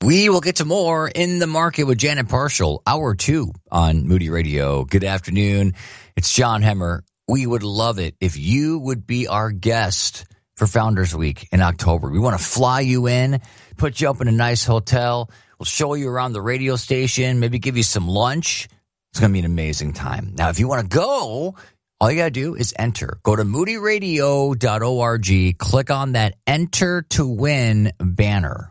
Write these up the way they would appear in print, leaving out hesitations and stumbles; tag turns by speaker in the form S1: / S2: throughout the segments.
S1: We will get to more In the Market with Janet Parshall, hour 2 on Moody Radio. Good afternoon. It's John Hemmer. We would love it if you would be our guest for Founders Week in October. We want to fly you in, put you up in a nice hotel. We'll show you around the radio station, maybe give you some lunch. It's going to be an amazing time. Now, if you want to go, all you got to do is enter. Go to moodyradio.org, click on that Enter to Win banner.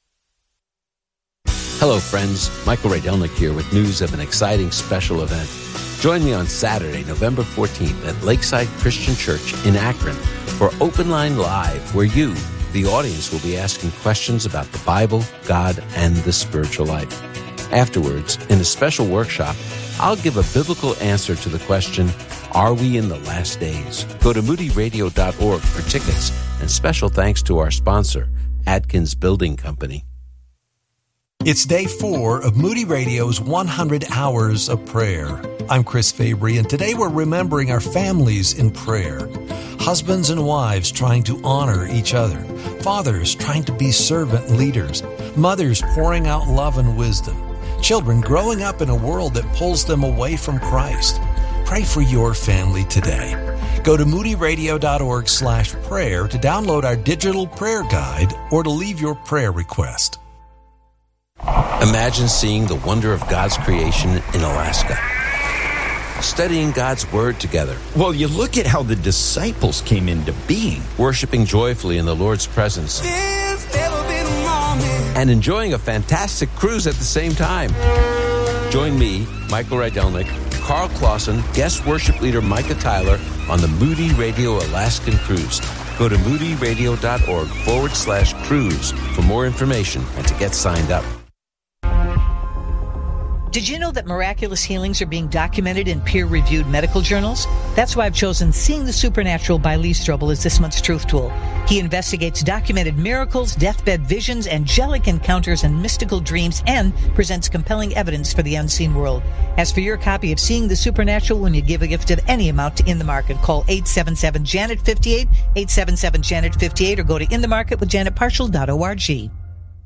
S2: Hello, friends. Michael Rydelnik here with news of an exciting special event. Join me on Saturday, November 14th at Lakeside Christian Church in Akron for Open Line Live, where you, the audience, will be asking questions about the Bible, God, and the spiritual life. Afterwards, in a special workshop, I'll give a biblical answer to the question, are we in the last days? Go to moodyradio.org for tickets, and special thanks to our sponsor, Atkins Building Company.
S3: It's day 4 of Moody Radio's 100 Hours of Prayer. I'm Chris Fabry, and today we're remembering our families in prayer. Husbands and wives trying to honor each other. Fathers trying to be servant leaders. Mothers pouring out love and wisdom. Children growing up in a world that pulls them away from Christ. Pray for your family today. Go to moodyradio.org/prayer to download our digital prayer guide or to leave your prayer request.
S2: Imagine seeing the wonder of God's creation in Alaska. Studying God's Word together.
S4: Well, you look at how the disciples came into being.
S2: Worshiping joyfully in the Lord's presence. And enjoying a fantastic cruise at the same time. Join me, Michael Rydelnik, Carl Clausen, guest worship leader Micah Tyler on the Moody Radio Alaskan Cruise. Go to moodyradio.org/cruise for more information and to get signed up.
S5: Did you know that miraculous healings are being documented in peer-reviewed medical journals? That's why I've chosen Seeing the Supernatural by Lee Strobel as this month's Truth Tool. He investigates documented miracles, deathbed visions, angelic encounters, and mystical dreams, and presents compelling evidence for the unseen world. As for your copy of Seeing the Supernatural, when you give a gift of any amount to In the Market, call 877-JANET-58, 877-JANET-58, or go to inthemarketwithjanetparshall.org.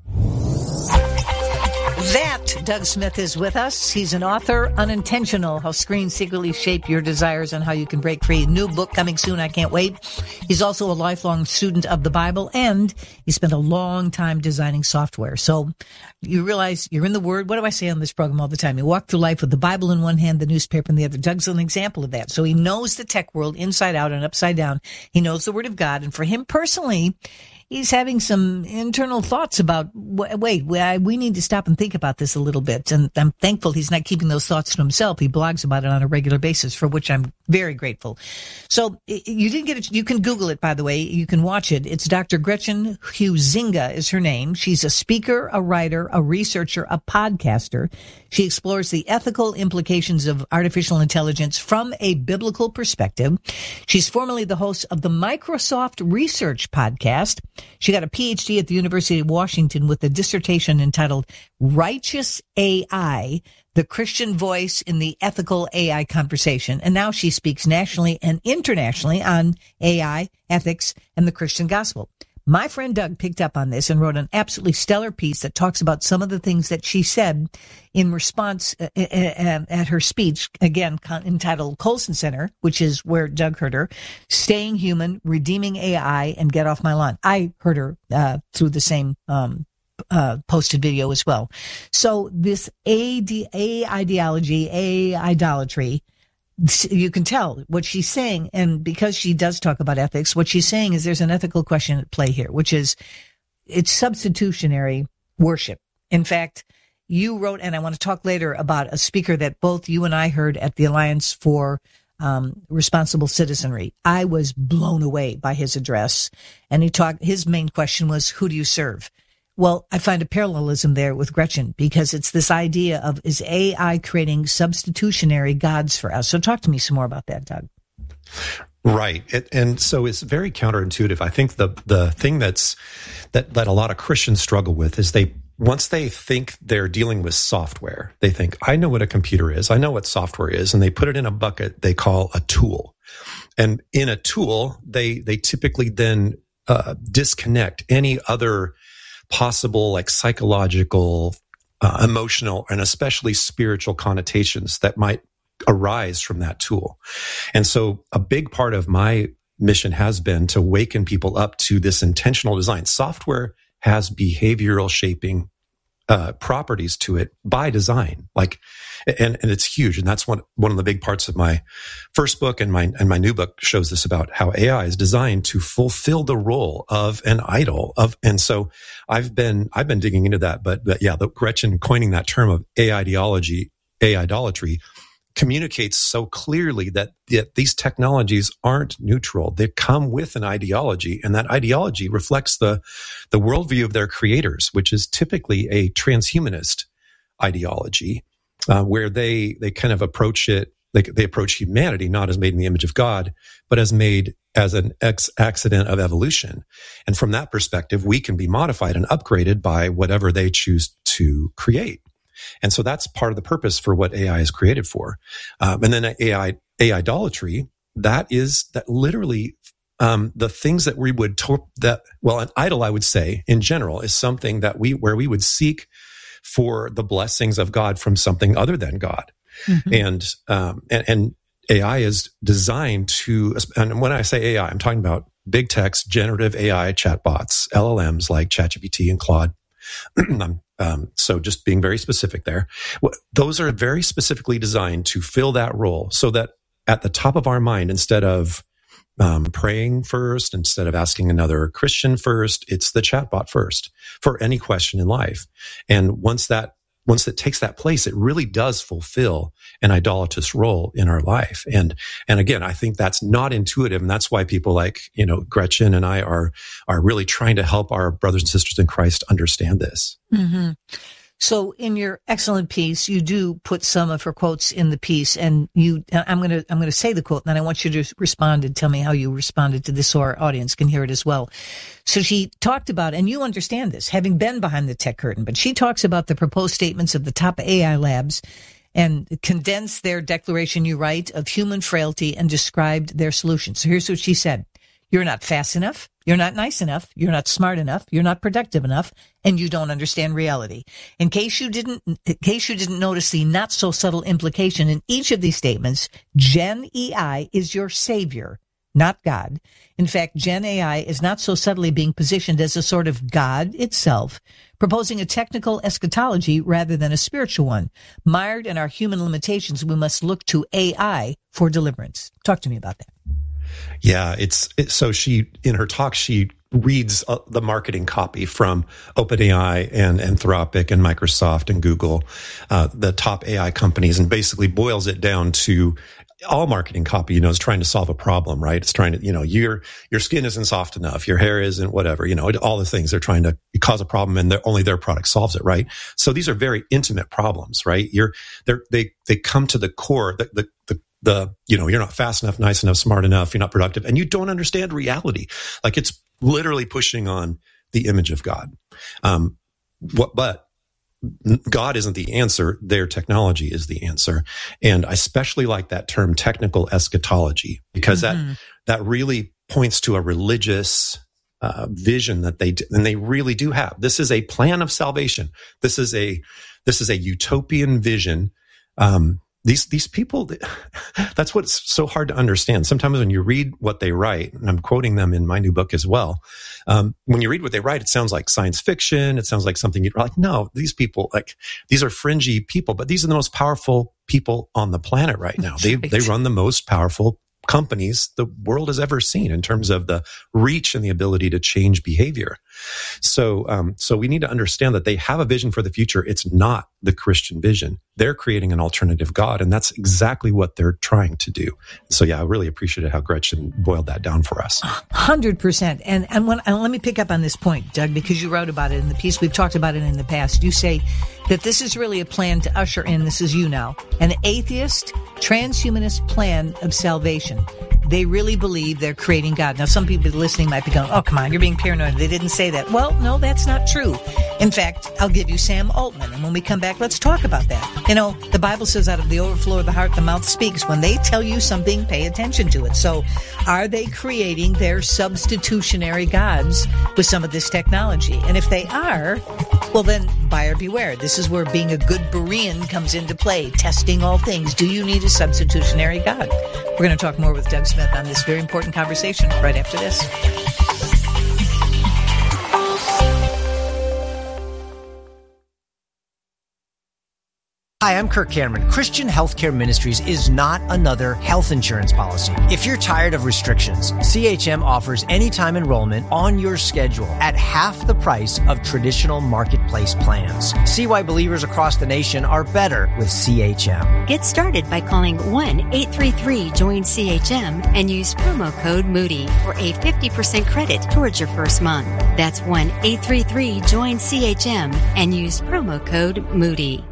S5: That Doug Smith is with us. He's an author, Unintentional, How Screens Secretly Shape Your Desires and How You Can Break Free. New book coming soon. I can't wait. He's also a lifelong student of the Bible, and he spent a long time designing software. So you realize you're in the Word. What do I say on this program all the time? You walk through life with the Bible in one hand, the newspaper in the other. Doug's an example of that. So he knows the tech world inside out and upside down. He knows the Word of God. And for him personally, he's having some internal thoughts about, we need to stop and think about this a little bit. And I'm thankful he's not keeping those thoughts to himself. He blogs about it on a regular basis, for which I'm very grateful. So you didn't get it. You can Google it, by the way. You can watch it. It's Dr. Gretchen Huizinga is her name. She's a speaker, a writer, a researcher, a podcaster. She explores the ethical implications of artificial intelligence from a biblical perspective. She's formerly the host of the Microsoft Research Podcast. She got a PhD at the University of Washington with a dissertation entitled Righteous AI, the Christian Voice in the Ethical AI Conversation. And now she speaks nationally and internationally on AI, ethics, and the Christian gospel. My friend Doug picked up on this and wrote an absolutely stellar piece that talks about some of the things that she said in response at her speech, again, entitled Colson Center, which is where Doug heard her, Staying Human, Redeeming AI, and Get Off My Lawn. I heard her through the same posted video as well. So this ideology, idolatry, you can tell what she's saying. And because she does talk about ethics, what she's saying is there's an ethical question at play here, which is it's substitutionary worship. In fact, you wrote, and I want to talk later about a speaker that both you and I heard at the Alliance for Responsible Citizenry. I was blown away by his address. And his main question was, who do you serve? Well, I find a parallelism there with Gretchen, because it's this idea of, is AI creating substitutionary gods for us? So talk to me some more about that, Doug.
S6: Right. And so it's very counterintuitive. I think the thing that a lot of Christians struggle with is once they think they're dealing with software, they think, I know what a computer is. I know what software is. And they put it in a bucket they call a tool. And in a tool, they typically then disconnect any other possible like psychological, emotional, and especially spiritual connotations that might arise from that tool. And so a big part of my mission has been to waken people up to this intentional design. Software has behavioral shaping properties to it by design, and it's huge. And that's one of the big parts of my first book, and my new book shows this about how AI is designed to fulfill the role of an idol and so I've been digging into that, but yeah, Gretchen coining that term of idolatry communicates so clearly that these technologies aren't neutral. They come with an ideology, and that ideology reflects the worldview of their creators, which is typically a transhumanist ideology, where they kind of approach it. They approach humanity not as made in the image of God, but as made as an accident of evolution. And from that perspective, we can be modified and upgraded by whatever they choose to create. And so that's part of the purpose for what AI is created for. And then idolatry, that literally, the things that we would, an idol, I would say in general, is something where we would seek for the blessings of God from something other than God. Mm-hmm. And AI is designed to, and when I say AI, I'm talking about big text, generative AI chatbots, LLMs like ChatGPT and Claude. So just being very specific there. Those are very specifically designed to fill that role, so that at the top of our mind, instead of praying first, instead of asking another Christian first, it's the chatbot first for any question in life. And once it takes that place, it really does fulfill an idolatrous role in our life. And again, I think that's not intuitive. And that's why people like, Gretchen and I are really trying to help our brothers and sisters in Christ understand this.
S5: Mm-hmm. So in your excellent piece, you do put some of her quotes in the piece, and I'm going to say the quote, and then I want you to respond and tell me how you responded to this so our audience can hear it as well. So she talked about, and you understand this, having been behind the tech curtain, but she talks about the proposed statements of the top AI labs and condensed their declaration, you write, of human frailty and described their solutions. So here's what she said. You're not fast enough. You're not nice enough. You're not smart enough. You're not productive enough. And you don't understand reality. In case you didn't notice the not so subtle implication in each of these statements, Gen AI is your savior, not God. In fact, Gen AI is not so subtly being positioned as a sort of God itself, proposing a technical eschatology rather than a spiritual one. Mired in our human limitations, we must look to AI for deliverance. Talk to me about that.
S6: Yeah, so in her talk, she reads the marketing copy from OpenAI and Anthropic and Microsoft and Google, the top AI companies, and basically boils it down to all marketing copy, is trying to solve a problem, right? It's trying to, your skin isn't soft enough, your hair isn't whatever, all the things they're trying to cause a problem, and only their product solves it, right? So these are very intimate problems, right? They come to the core, you're not fast enough, nice enough, smart enough, you're not productive, and you don't understand reality. Like, it's literally pushing on the image of God. But God isn't the answer. Their technology is the answer. And I especially like that term, technical eschatology, because that really points to a religious vision that they really do have. This is a plan of salvation. This is a utopian vision. These people, that's what's so hard to understand. Sometimes when you read what they write, and I'm quoting them in my new book as well, when you read what they write, it sounds like science fiction. It sounds like something you're like, no, these people, these are fringy people, but these are the most powerful people on the planet right now. They run the most powerful companies the world has ever seen in terms of the reach and the ability to change behavior. So we need to understand that they have a vision for the future. It's not the Christian vision. They're creating an alternative God, and that's exactly what they're trying to do. So yeah, I really appreciated how Gretchen boiled that down for us.
S5: 100%. And let me pick up on this point, Doug, because you wrote about it in the piece. We've talked about it in the past. You say that this is really a plan to usher in, this is you now, an atheist, transhumanist plan of salvation. they really believe they're creating God. Now, some people listening might be going, oh, come on, you're being paranoid. They didn't say that. Well, no, that's not true. In fact, I'll give you Sam Altman. And when we come back, let's talk about that. You know, the Bible says out of the overflow of the heart, the mouth speaks. When they tell you something, pay attention to it. So are they creating their substitutionary gods with some of this technology? And if they are, well, then buyer beware. This is where being a good Berean comes into play, testing all things. Do you need a substitutionary God? We're going to talk more with Doug Smith on this very important conversation right after this.
S7: Hi, I'm Kirk Cameron. Christian Healthcare Ministries is not another health insurance policy. If you're tired of restrictions, CHM offers anytime enrollment on your schedule at half the price of traditional marketplace plans. See why believers across the nation are better with CHM.
S8: Get started by calling 1-833-JOIN-CHM and use promo code Moody for a 50% credit towards your first month. That's 1-833-JOIN-CHM and use promo code Moody.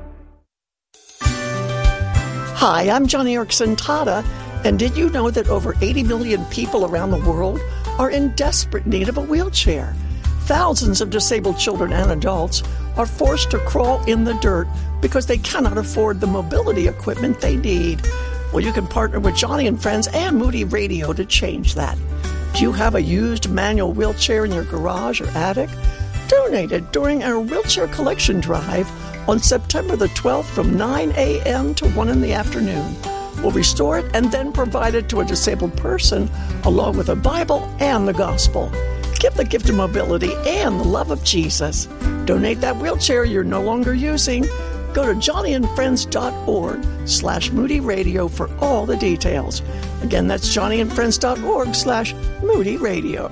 S9: Hi, I'm Johnny Erickson Tada, and did you know that over 80 million people around the world are in desperate need of a wheelchair? Thousands of disabled children and adults are forced to crawl in the dirt because they cannot afford the mobility equipment they need. Well, you can partner with Johnny and Friends and Moody Radio to change that. Do you have a used manual wheelchair in your garage or attic? Donate it during our wheelchair collection drive on September the 12th from 9 a.m. to 1 in the afternoon. We'll restore it and then provide it to a disabled person along with a Bible and the gospel. Give the gift of mobility and the love of Jesus. Donate that wheelchair you're no longer using. Go to johnnyandfriends.org/Moody Radio for all the details. Again, that's johnnyandfriends.org/Moody Radio.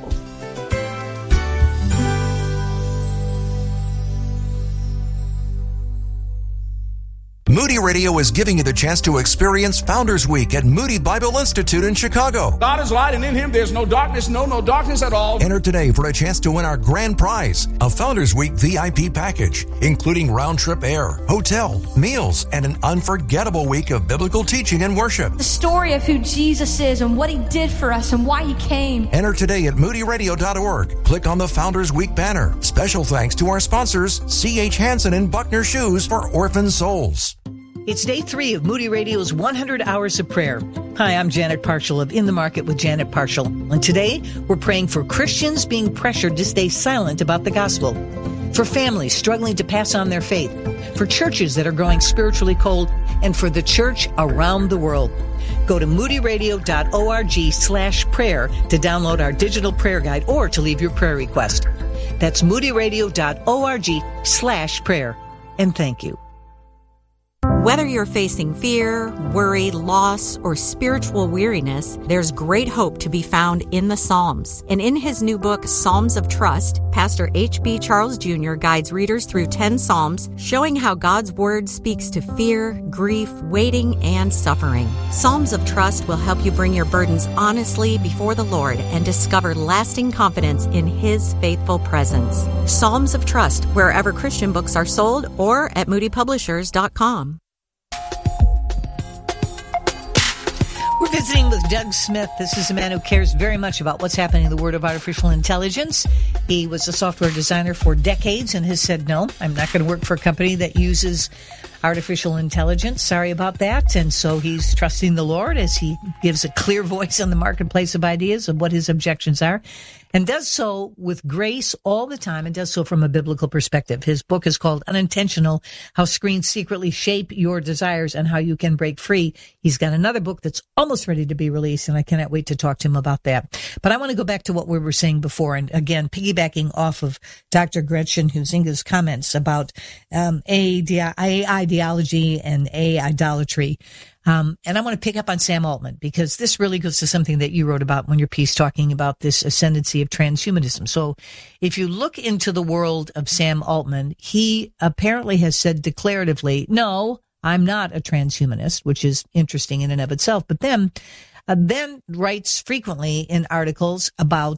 S10: Moody Radio is giving you the chance to experience Founders Week at Moody Bible Institute in Chicago.
S11: God is light, and in Him there's no darkness, no darkness at all.
S10: Enter today for a chance to win our grand prize, a Founders Week VIP package, including round-trip air, hotel, meals, and an unforgettable week of biblical teaching and worship.
S12: The story of who Jesus is and what He did for us and why He came.
S10: Enter today at moodyradio.org. Click on the Founders Week banner. Special thanks to our sponsors, C.H. Hansen and Buckner Shoes for Orphan Souls.
S5: It's day 3 of Moody Radio's 100 Hours of Prayer. Hi, I'm Janet Parshall of In the Market with Janet Parshall. And today, we're praying for Christians being pressured to stay silent about the gospel, for families struggling to pass on their faith, for churches that are growing spiritually cold, and for the church around the world. Go to moodyradio.org/prayer to download our digital prayer guide or to leave your prayer request. That's moodyradio.org/prayer. And thank you.
S13: Whether you're facing fear, worry, loss, or spiritual weariness, there's great hope to be found in the Psalms. And in his new book, Psalms of Trust, Pastor H.B. Charles Jr. guides readers through 10 Psalms, showing how God's Word speaks to fear, grief, waiting, and suffering. Psalms of Trust will help you bring your burdens honestly before the Lord and discover lasting confidence in His faithful presence. Psalms of Trust, wherever Christian books are sold or at moodypublishers.com.
S5: We're visiting with Doug Smith. This is a man who cares very much about what's happening in the world of artificial intelligence. He was a software designer for decades and has said, no, I'm not going to work for a company that uses artificial intelligence. Sorry about that. And so he's trusting the Lord as he gives a clear voice on the marketplace of ideas of what his objections are, and does so with grace all the time and does so from a biblical perspective. His book is called Unintentional: How Screens Secretly Shape Your Desires and How You Can Break Free. He's got another book that's almost ready to be released, and I cannot wait to talk to him about that. But I want to go back to what we were saying before, and again, piggybacking off of Dr. Gretchen Huizinga's comments about AI ideology and AI idolatry. And I want to pick up on Sam Altman, because this really goes to something that you wrote about when your piece talking about this ascendancy of transhumanism. So if you look into the world of Sam Altman, he apparently has said declaratively, no, I'm not a transhumanist, which is interesting in and of itself. But then writes frequently in articles about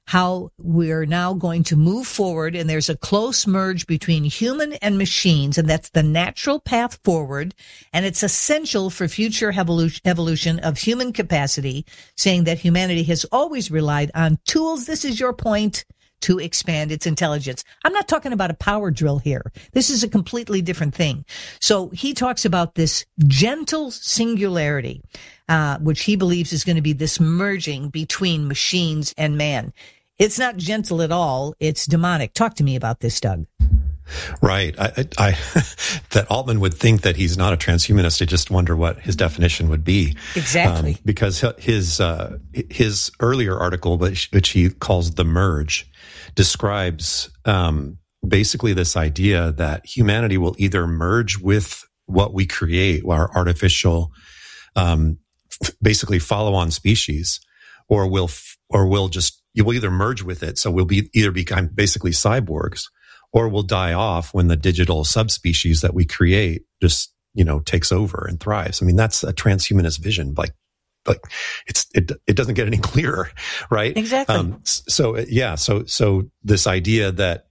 S5: how we're now going to move forward, and there's a close merge between human and machines, and that's the natural path forward, and it's essential for future evolution of human capacity, saying that humanity has always relied on tools, this is your point, to expand its intelligence. I'm not talking about a power drill here. This is a completely different thing. So he talks about this gentle singularity, which he believes is going to be this merging between machines and man. It's not gentle at all. It's demonic. Talk to me about this, Doug.
S6: Right. I that Altman would think that he's not a transhumanist. I just wonder what his definition would be.
S5: Exactly.
S6: Because his earlier article, which he calls The Merge, describes basically this idea that humanity will either merge with what we create, our artificial, basically follow-on species, or we'll you will either merge with it, so we'll either become basically cyborgs, or we'll die off when the digital subspecies that we create just, takes over and thrives. I mean, that's a transhumanist vision. Like it doesn't get any clearer, right?
S5: Exactly.
S6: So this idea that,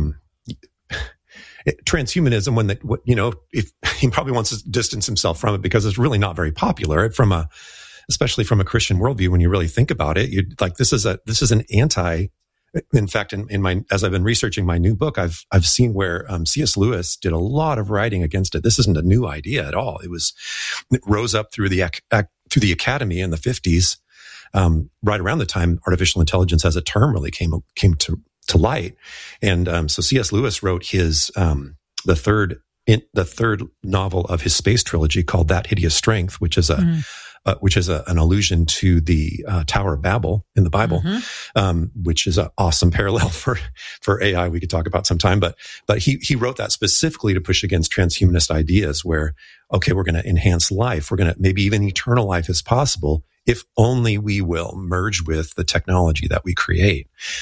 S6: transhumanism, if he probably wants to distance himself from it because it's really not very popular especially from a Christian worldview. When you really think about it, you'd like, this is an anti. In fact, as I've been researching my new book, I've seen where C.S. Lewis did a lot of writing against it. This isn't a new idea at all. It rose up through the academy in the 50s, right around the time artificial intelligence as a term really came to light. And so C.S. Lewis wrote his the third novel of his space trilogy called That Hideous Strength, which is an allusion to the Tower of Babel in the Bible, which is an awesome parallel for AI we could talk about sometime. But he wrote that specifically to push against transhumanist ideas where, okay, we're going to enhance life. We're going to, maybe even eternal life is possible if only we will merge with the technology that we create.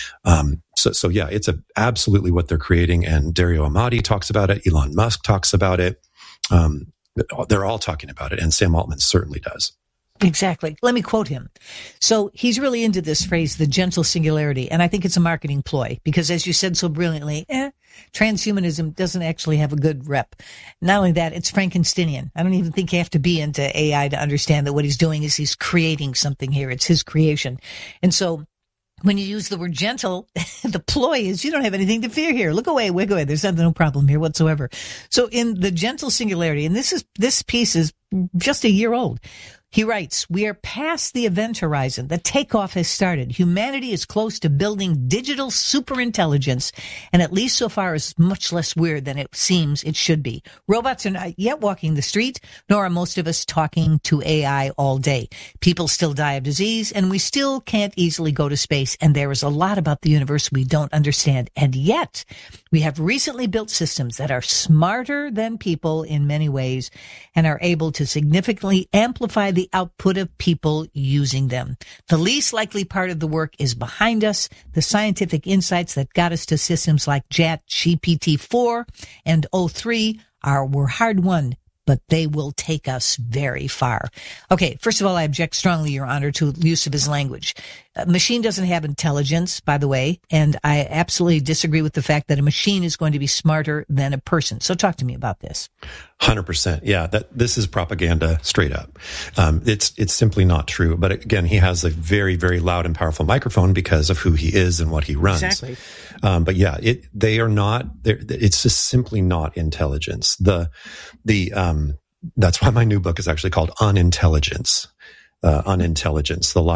S6: So yeah, it's absolutely what they're creating. And Dario Amati talks about it. Elon Musk talks about it. They're all talking about it. And Sam Altman certainly does.
S5: Exactly. Let me quote him. So he's really into this phrase, the gentle singularity. And I think it's a marketing ploy because, as you said so brilliantly, transhumanism doesn't actually have a good rep. Not only that, it's Frankensteinian. I don't even think you have to be into AI to understand that what he's doing is he's creating something here. It's his creation. And so when you use the word gentle, the ploy is you don't have anything to fear here. Look away, wig away. There's no problem here whatsoever. So in the gentle singularity, and this piece is just a year old. He writes, we are past the event horizon. The takeoff has started. Humanity is close to building digital superintelligence, and at least so far is much less weird than it seems it should be. Robots are not yet walking the street, nor are most of us talking to AI all day. People still die of disease, and we still can't easily go to space, and there is a lot about the universe we don't understand. And yet, we have recently built systems that are smarter than people in many ways and are able to significantly amplify the output of people using them. The least likely part of the work is behind us. The scientific insights that got us to systems like ChatGPT-4 and O3 were hard won, but they will take us very far. Okay, first of all, I object strongly, Your Honor, to use of his language. A machine doesn't have intelligence, by the way, and I absolutely disagree with the fact that a machine is going to be smarter than a person. So talk to me about this.
S6: 100%. Yeah, this is propaganda straight up. It's simply not true. But again, he has a very, very loud and powerful microphone because of who he is and what he runs.
S5: Exactly.
S6: But yeah, they are not. It's just simply not intelligence. That's why my new book is actually called Unintelligence. Unintelligence, the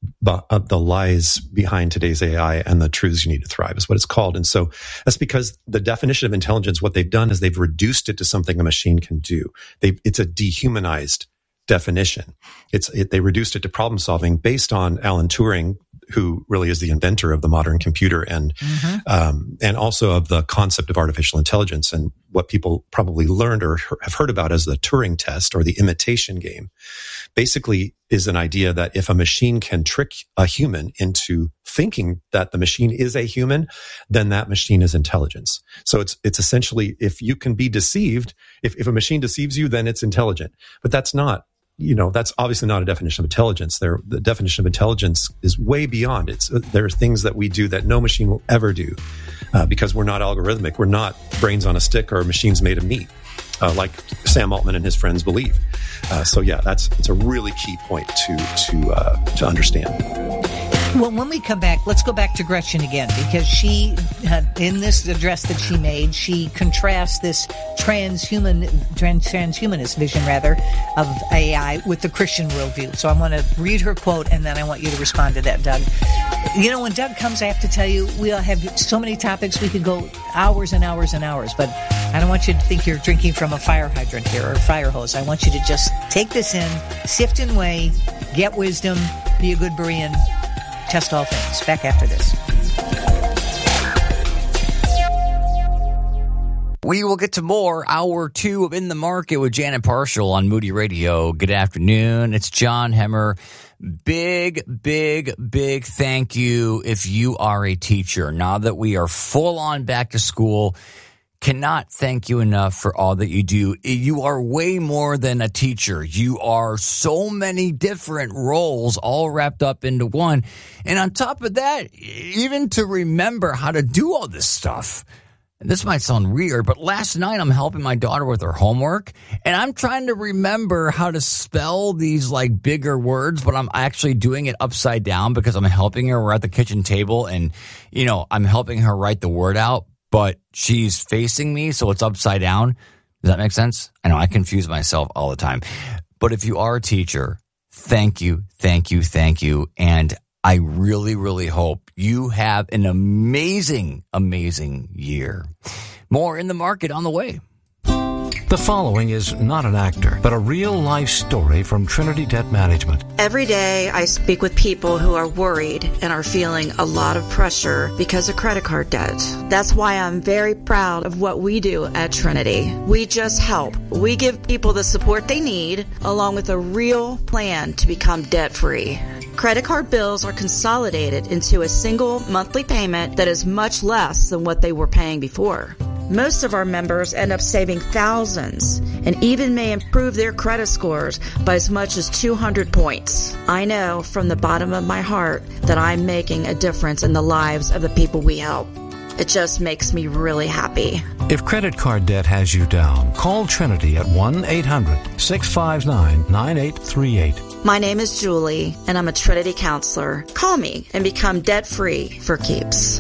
S6: lies behind today's AI and the truths you need to thrive is what it's called. And so that's because the definition of intelligence, what they've done is they've reduced it to something a machine can do. It's a dehumanized definition. They reduced it to problem solving based on Alan Turing, who really is the inventor of the modern computer and also of the concept of artificial intelligence. And what people probably learned or have heard about as the Turing test or the imitation game basically is an idea that if a machine can trick a human into thinking that the machine is a human, then that machine is intelligence. So it's essentially, if you can be deceived, if a machine deceives you, then it's intelligent. But that's not that's obviously not a definition of intelligence. The definition of intelligence is way beyond. There are things that we do that no machine will ever do because we're not algorithmic. We're not brains on a stick or machines made of meat, like Sam Altman and his friends believe. It's a really key point to understand.
S5: Well, when we come back, let's go back to Gretchen again, because she, in this address that she made, she contrasts this transhumanist vision, of AI with the Christian worldview. So I want to read her quote, and then I want you to respond to that, Doug. When Doug comes, I have to tell you, we all have so many topics. We could go hours and hours and hours, but I don't want you to think you're drinking from a fire hydrant here or a fire hose. I want you to just take this in, sift and weigh, get wisdom, be a good Berean. Test all things. Back after this.
S1: We will get to more. Hour 2 of In the Market with Janet Parshall on Moody Radio. Good afternoon. It's John Hemmer. Big thank you if you are a teacher. Now that we are full on back to school, cannot thank you enough for all that you do. You are way more than a teacher. You are so many different roles all wrapped up into one. And on top of that, even to remember how to do all this stuff. This might sound weird, but last night I'm helping my daughter with her homework, and I'm trying to remember how to spell these bigger words, but I'm actually doing it upside down because I'm helping her. We're at the kitchen table, and I'm helping her write the word out, but she's facing me, so it's upside down. Does that make sense? I know I confuse myself all the time. But if you are a teacher, thank you. And I really, really hope you have an amazing year. More In the Market on the way.
S10: The following is not an actor, but a real-life story from Trinity Debt Management.
S14: Every day I speak with people who are worried and are feeling a lot of pressure because of credit card debt. That's why I'm very proud of what we do at Trinity. We just help. We give people the support they need, along with a real plan to become debt-free. Credit card bills are consolidated into a single monthly payment that is much less than what they were paying before. Most of our members end up saving thousands and even may improve their credit scores by as much as 200 points. I know from the bottom of my heart that I'm making a difference in the lives of the people we help. It just makes me really happy.
S10: If credit card debt has you down, call Trinity at 1-800-659-9838.
S14: My name is Julie, and I'm a Trinity counselor. Call me and become debt-free for keeps.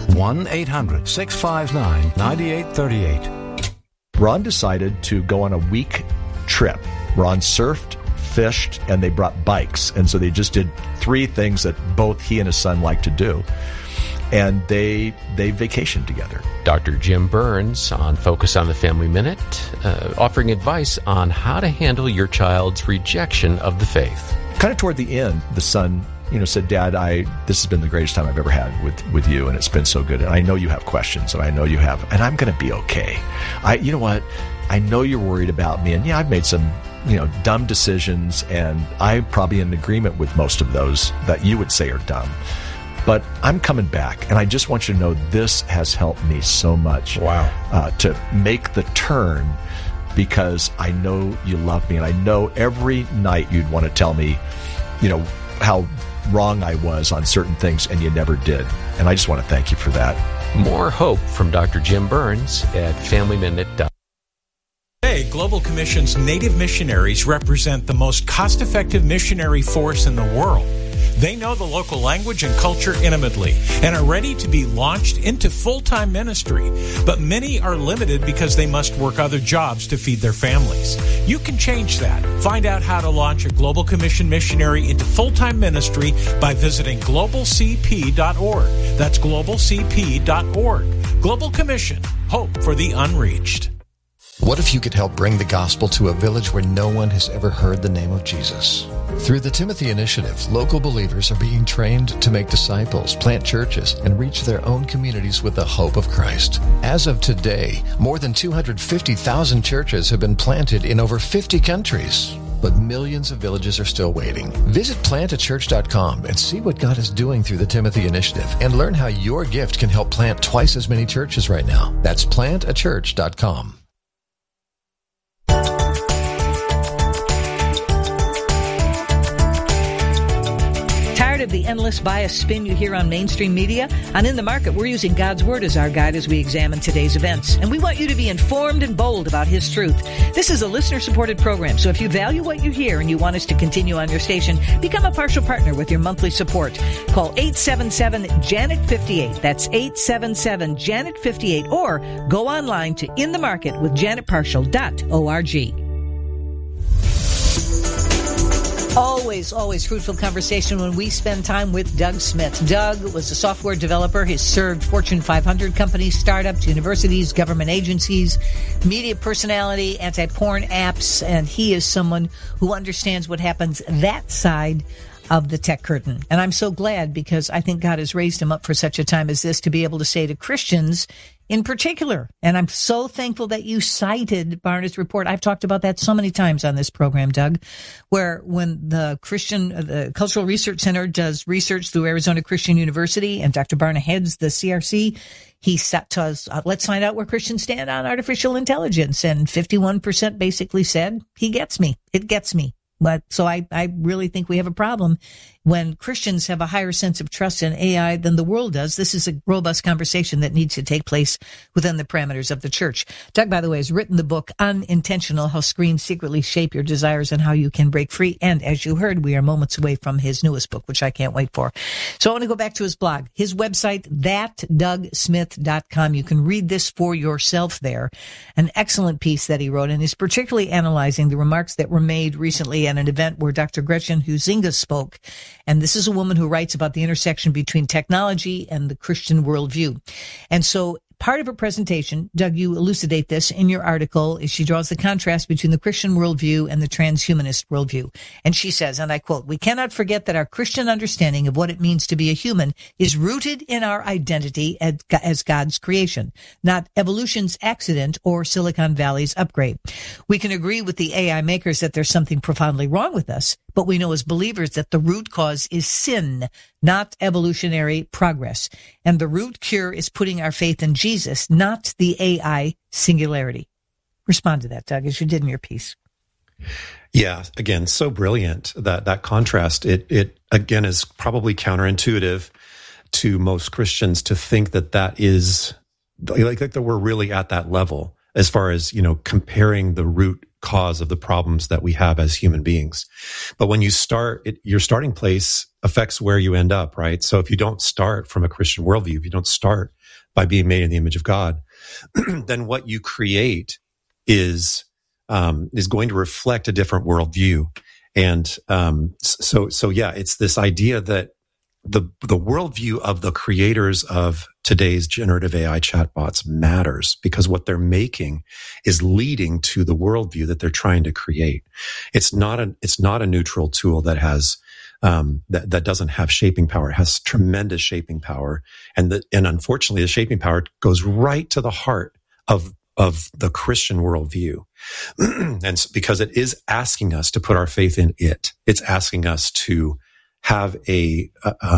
S10: 1-800-659-9838.
S15: Ron decided to go on a week trip. Ron surfed, fished, and they brought bikes. And so they just did 3 things that both he and his son like to do. And they vacationed together.
S2: Dr. Jim Burns on Focus on the Family Minute, offering advice on how to handle your child's rejection of the faith.
S15: Kind of toward the end, the son, said, Dad, this has been the greatest time I've ever had with you, and it's been so good. And I know you have questions, and I know you have, and I'm going to be okay. You know what? I know you're worried about me, and yeah, I've made some, dumb decisions, and I'm probably in agreement with most of those that you would say are dumb. But I'm coming back, and I just want you to know this has helped me so much.
S2: Wow.
S15: To make the turn, because I know you love me, and I know every night you'd want to tell me, how wrong I was on certain things, and you never did. And I just want to thank you for that.
S2: More hope from Dr. Jim Burns at FamilyMinute.com.
S16: Today, Global Commission's Native missionaries represent the most cost-effective missionary force in the world. They know the local language and culture intimately and are ready to be launched into full-time ministry. But many are limited because they must work other jobs to feed their families. You can change that. Find out how to launch a Global Commission missionary into full-time ministry by visiting globalcp.org. That's globalcp.org. Global Commission. Hope for the unreached.
S17: What if you could help bring the gospel to a village where no one has ever heard the name of Jesus? Through the Timothy Initiative, local believers are being trained to make disciples, plant churches, and reach their own communities with the hope of Christ. As of today, more than 250,000 churches have been planted in over 50 countries. But millions of villages are still waiting. Visit plantachurch.com and see what God is doing through the Timothy Initiative and learn how your gift can help plant twice as many churches right now. That's plantachurch.com.
S5: of the endless bias spin you hear on mainstream media? On In the Market, we're using God's Word as our guide as we examine today's events. And we want you to be informed and bold about His truth. This is a listener-supported program, so if you value what you hear and you want us to continue on your station, become a partial partner with your monthly support. Call 877-JANET-58. That's 877-JANET-58. Or go online to inthemarketwithjanetparshall.org. Always fruitful conversation when we spend time with Doug Smith. Doug was a software developer. He's served Fortune 500 companies, startups, universities, government agencies, media personality, anti-porn apps, and he is someone who understands what happens that side of the tech curtain. And I'm so glad, because I think God has raised him up for such a time as this to be able to say to Christians in particular. And I'm so thankful that you cited Barna's report. I've talked about that so many times on this program, Doug, where when the Cultural Research Center does research through Arizona Christian University and Dr. Barna heads the CRC, he set to us, let's find out where Christians stand on artificial intelligence. And 51% basically said, he gets me. It gets me. But so I really think we have a problem when Christians have a higher sense of trust in AI than the world does. This is a robust conversation that needs to take place within the parameters of the church. Doug, by the way, has written the book Unintentional: How Screens Secretly Shape Your Desires and How You Can Break Free. And as you heard, we are moments away from his newest book, which I can't wait for. So I want to go back to his blog, his website, thatdougsmith.com. You can read this for yourself there. An excellent piece that he wrote, and he's particularly analyzing the remarks that were made recently at an event where Dr. Gretchen Huizinga spoke. And this is a woman who writes about the intersection between technology and the Christian worldview. And so part of her presentation, Doug, you elucidate this in your article, is she draws the contrast between the Christian worldview and the transhumanist worldview. And she says, and I quote, "We cannot forget that our Christian understanding of what it means to be a human is rooted in our identity as God's creation, not evolution's accident or Silicon Valley's upgrade. We can agree with the AI makers that there's something profoundly wrong with us, but we know as believers that the root cause is sin, not evolutionary progress. And the root cure is putting our faith in Jesus, not the AI singularity." Respond to that, Doug, as you did in your piece.
S6: Yeah, again, so brilliant, that contrast. It again is probably counterintuitive to most Christians to think that is like that we're really at that level as far as, comparing the root cause of the problems that we have as human beings. But when you start, your starting place affects where you end up, right? So if you don't start from a Christian worldview, if you don't start by being made in the image of God, then what you create is going to reflect a different worldview. And so yeah, it's this idea that the worldview of the creators of today's generative AI chatbots matters, because what they're making is leading to the worldview that they're trying to create. It's not a neutral tool that has that doesn't have shaping power. It has tremendous shaping power, and unfortunately, the shaping power goes right to the heart of the Christian worldview, and because it is asking us to put our faith in it. It's asking us to have an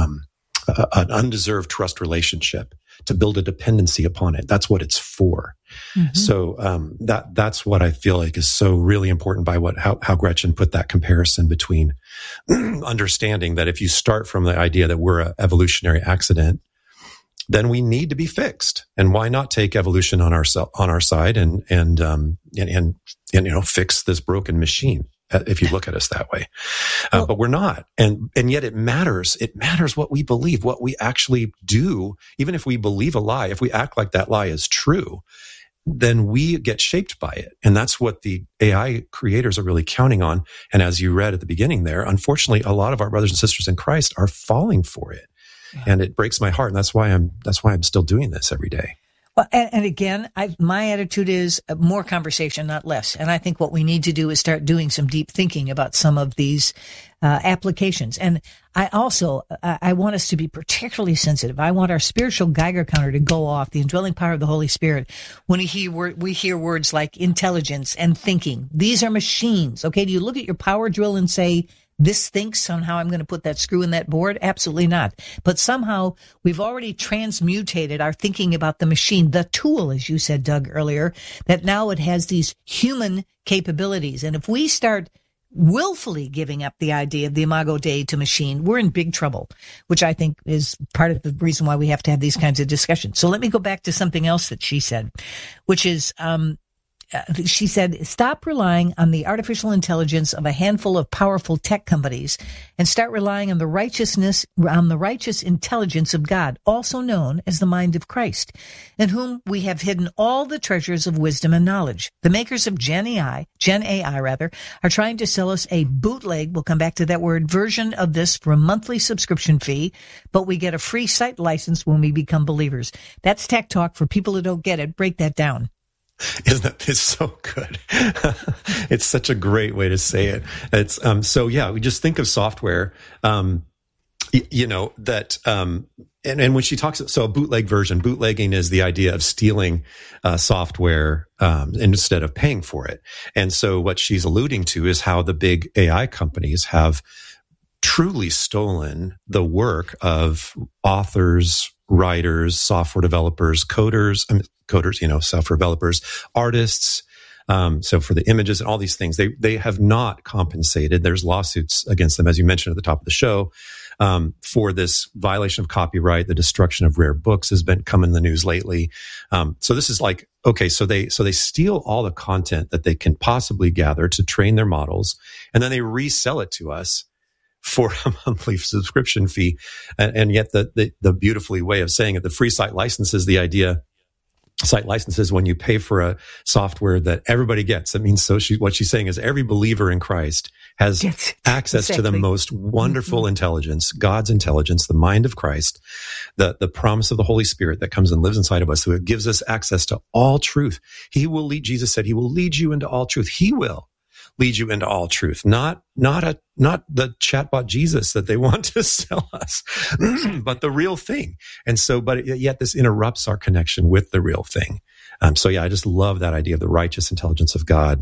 S6: undeserved trust relationship, to build a dependency upon it. That's what it's for. Mm-hmm. So that's what I feel like is so really important by how Gretchen put that comparison between understanding that if you start from the idea that we're an evolutionary accident, then we need to be fixed. And why not take evolution on our side and fix this broken machine? If you look at us that way. But we're not. And yet it matters. It matters what we believe, what we actually do. Even if we believe a lie, if we act like that lie is true, then we get shaped by it. And that's what the AI creators are really counting on. And as you read at the beginning there, unfortunately, a lot of our brothers and sisters in Christ are falling for it. Yeah. And it breaks my heart. And that's why I'm still doing this every day.
S5: Well, and again, my attitude is more conversation, not less. And I think what we need to do is start doing some deep thinking about some of these applications. And I want us to be particularly sensitive. I want our spiritual Geiger counter to go off, the indwelling power of the Holy Spirit, when we hear words like intelligence and thinking. These are machines. Okay, do you look at your power drill and say, this thinks on how I'm going to put that screw in that board? Absolutely not. But somehow we've already transmutated our thinking about the machine, the tool, as you said, Doug, earlier, that now it has these human capabilities. And if we start willfully giving up the idea of the Imago Dei to machine, we're in big trouble, which I think is part of the reason why we have to have these kinds of discussions. So let me go back to something else that she said, which is, she said, stop relying on the artificial intelligence of a handful of powerful tech companies and start relying on the righteous intelligence of God, also known as the mind of Christ, in whom we have hidden all the treasures of wisdom and knowledge. The makers of Gen AI, are trying to sell us a bootleg, we'll come back to that word, version of this for a monthly subscription fee, but we get a free site license when we become believers. That's tech talk for people who don't get it. Break that down.
S6: It's so good. It's such a great way to say it. It's, so yeah, we just think of software, and when she talks, so a bootleg version, bootlegging is the idea of stealing, software, instead of paying for it. And so what she's alluding to is how the big AI companies have truly stolen the work of authors, writers, software developers, coders, software developers, artists. So for the images and all these things, they have not compensated. There's lawsuits against them, as you mentioned at the top of the show, for this violation of copyright. The destruction of rare books has come in the news lately. So this is like, okay, so they steal all the content that they can possibly gather to train their models, and then they resell it to us for a monthly subscription fee. And yet the beautifully way of saying it, the free site license is the idea. Site licenses when you pay for a software that everybody gets. That means what she's saying is every believer in Christ has access to the most wonderful intelligence, God's intelligence, the mind of Christ, the promise of the Holy Spirit that comes and lives inside of us, who gives us access to all truth. Jesus said, he will lead you into all truth. He will lead you into all truth, not the chatbot Jesus that they want to sell us, but the real thing. And so, but yet this interrupts our connection with the real thing. So yeah, I just love that idea of the righteous intelligence of God,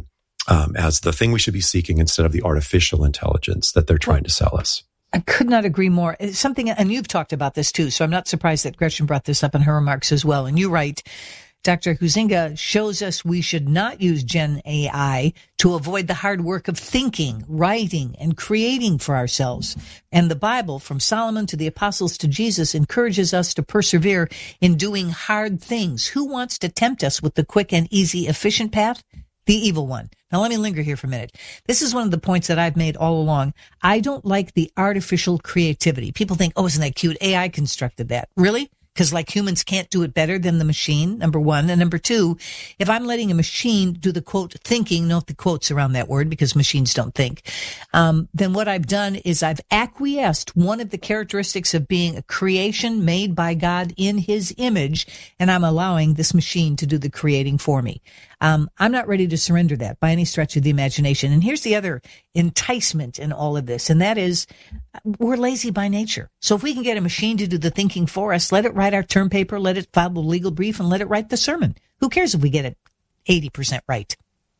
S6: as the thing we should be seeking instead of the artificial intelligence that they're trying to sell us.
S5: I could not agree more. It's something, and you've talked about this too, so I'm not surprised that Gretchen brought this up in her remarks as well. And you write, Dr. Huizinga shows us we should not use Gen AI to avoid the hard work of thinking, writing, and creating for ourselves. And the Bible, from Solomon to the apostles to Jesus, encourages us to persevere in doing hard things. Who wants to tempt us with the quick and easy, efficient path? The evil one. Now let me linger here for a minute. This is one of the points that I've made all along. I don't like the artificial creativity. People think, oh, isn't that cute? AI constructed that. Really? Because like humans can't do it better than the machine, number one. And number two, if I'm letting a machine do the quote thinking, note the quotes around that word because machines don't think, then what I've done is I've acquiesced one of the characteristics of being a creation made by God in his image, and I'm allowing this machine to do the creating for me. I'm not ready to surrender that by any stretch of the imagination. And here's the other enticement in all of this, and that is we're lazy by nature. So if we can get a machine to do the thinking for us, let it write our term paper, let it file the legal brief, and let it write the sermon. Who cares if we get it 80% right?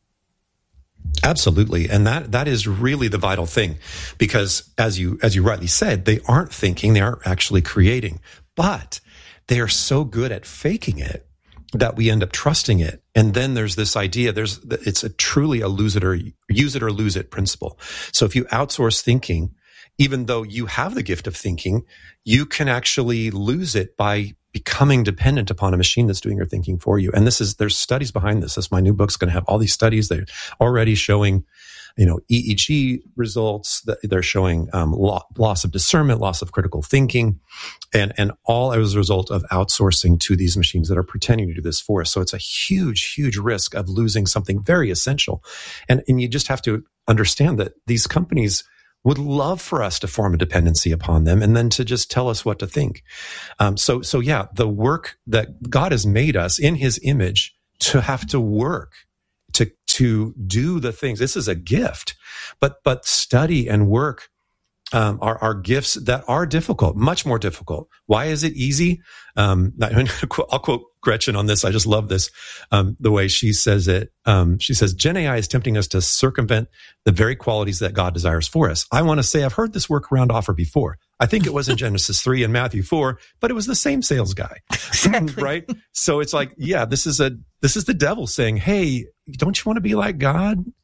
S6: Absolutely. And that is really the vital thing, because as you rightly said, they aren't thinking, they aren't actually creating, but they are so good at faking it that we end up trusting it. And then there's this idea, it's truly a use it or lose it principle. So if you outsource thinking, even though you have the gift of thinking, you can actually lose it by becoming dependent upon a machine that's doing your thinking for you. And there's studies behind this. My new book's going to have all these studies. They're already showing, EEG results. They're showing loss of discernment, loss of critical thinking, and all as a result of outsourcing to these machines that are pretending to do this for us. So it's a huge, huge risk of losing something very essential. And you just have to understand that these companies would love for us to form a dependency upon them and then to just tell us what to think. So yeah, the work that God has made us in his image to have to work, to do the things. This is a gift, but study and work are gifts that are difficult, much more difficult. Why is it easy? I'll quote Gretchen on this. I just love this, the way she says it. She says, Gen AI is tempting us to circumvent the very qualities that God desires for us. I want to say I've heard this workaround offer before. I think it was in Genesis 3 and Matthew 4, but it was the same sales guy, exactly. Right? So it's like, yeah, this is the devil saying, hey, don't you want to be like God?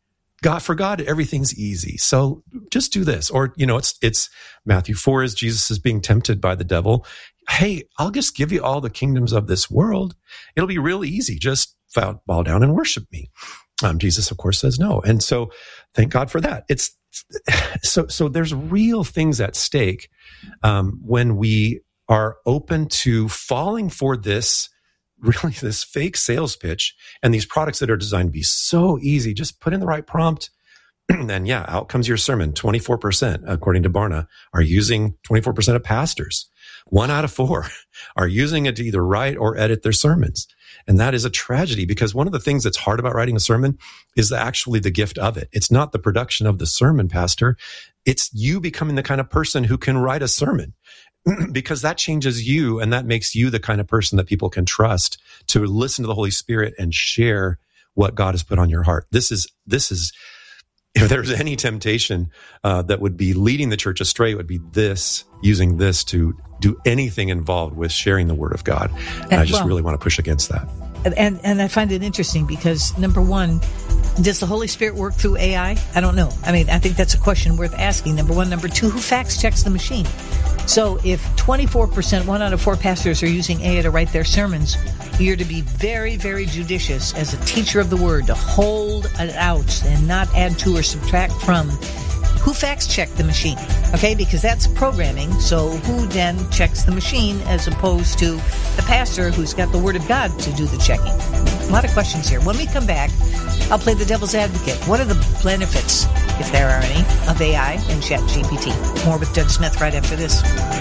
S6: For God, everything's easy. So just do this. Or, it's Matthew 4 as Jesus is being tempted by the devil. Hey, I'll just give you all the kingdoms of this world. It'll be real easy. Just bow down and worship me. Jesus, of course, says no. And so thank God for that. So there's real things at stake when we are open to falling for this fake sales pitch and these products that are designed to be so easy. Just put in the right prompt. And out comes your sermon. 24%, according to Barna, are using 24% of pastors. 1 out of 4 are using it to either write or edit their sermons. And that is a tragedy, because one of the things that's hard about writing a sermon is actually the gift of it. It's not the production of the sermon, pastor. It's you becoming the kind of person who can write a sermon, because that changes you and that makes you the kind of person that people can trust to listen to the Holy Spirit and share what God has put on your heart. This is if there's any temptation that would be leading the church astray, it would be using this to do anything involved with sharing the word of God. And I just really want to push against that.
S5: And I find it interesting because, number one, does the Holy Spirit work through AI? I don't know. I mean, I think that's a question worth asking, number one. Number two, who fact checks the machine? So if 24%, 1 out of 4 pastors are using AI to write their sermons, you're to be very, very judicious as a teacher of the word to hold it out and not add to or subtract from. Who fact check the machine? Okay, because that's programming. So who then checks the machine as opposed to the pastor who's got the word of God to do the checking? A lot of questions here. When we come back, I'll play the devil's advocate. What are the benefits, if there are any, of AI and ChatGPT? More with Doug Smith right after this.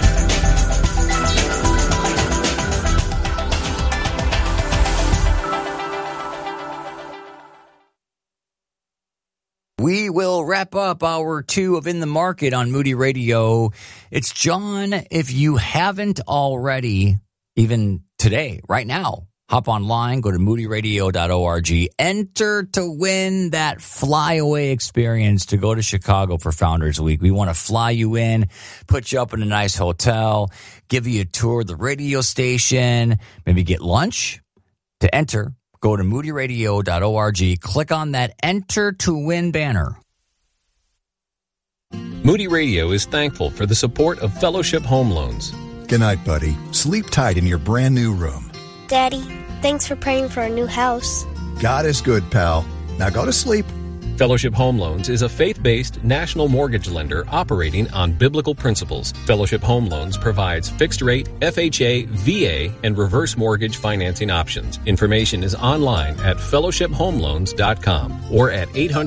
S1: We will wrap up hour 2 of In the Market on Moody Radio. It's John. If you haven't already, even today, right now, hop online, go to moodyradio.org, enter to win that flyaway experience to go to Chicago for Founders Week. We want to fly you in, put you up in a nice hotel, give you a tour of the radio station, maybe get lunch. To enter, go to moodyradio.org, click on that Enter to Win banner.
S18: Moody Radio is thankful for the support of Fellowship Home Loans.
S19: Good night, buddy. Sleep tight in your brand new room.
S20: Daddy, thanks for praying for our new house.
S19: God is good, pal. Now go to sleep.
S18: Fellowship Home Loans is a faith-based national mortgage lender operating on biblical principles. Fellowship Home Loans provides fixed-rate, FHA, VA, and reverse mortgage financing options. Information is online at fellowshiphomeloans.com or at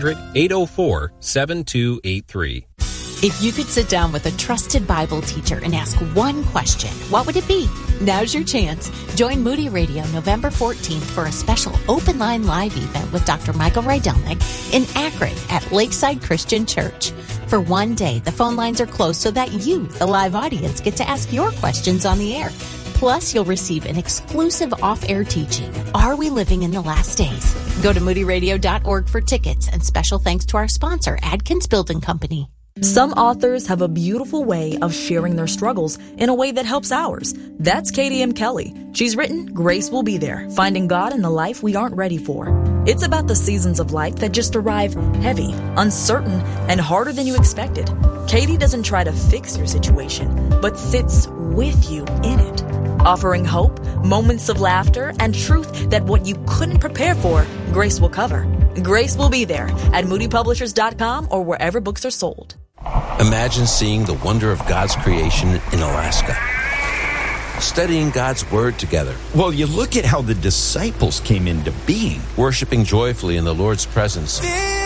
S18: 800-804-7283.
S21: If you could sit down with a trusted Bible teacher and ask one question, what would it be? Now's your chance. Join Moody Radio November 14th for a special open line live event with Dr. Michael Rydelnik in Akron at Lakeside Christian Church. For one day, the phone lines are closed so that you, the live audience, get to ask your questions on the air. Plus, you'll receive an exclusive off-air teaching, Are We Living in the Last Days? Go to moodyradio.org for tickets, and special thanks to our sponsor, Adkins Building Company.
S22: Some authors have a beautiful way of sharing their struggles in a way that helps ours. That's Katie M. Kelly. She's written Grace Will Be There, Finding God in the Life We Aren't Ready For. It's about the seasons of life that just arrive heavy, uncertain, and harder than you expected. Katie doesn't try to fix your situation, but sits with you in it, offering hope, moments of laughter, and truth that what you couldn't prepare for, Grace will cover. Grace Will Be There at moodypublishers.com or wherever books are sold.
S2: Imagine seeing the wonder of God's creation in Alaska. Studying God's Word together.
S4: Well, you look at how the disciples came into being.
S2: Worshiping joyfully in the Lord's presence.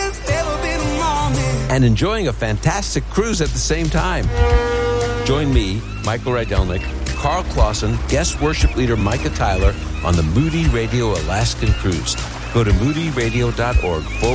S2: And enjoying a fantastic cruise at the same time. Join me, Michael Rydelnik, Carl Clausen, guest worship leader Micah Tyler on the Moody Radio Alaskan Cruise. Go to moodyradio.org